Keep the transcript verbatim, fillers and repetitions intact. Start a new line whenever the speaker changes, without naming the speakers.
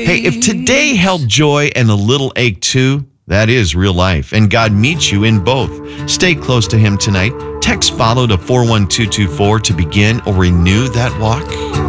Hey, if today held joy and a little ache too, that is real life, and God meets you in both. Stay close to Him tonight. Text follow to four one two two four to begin or renew that walk.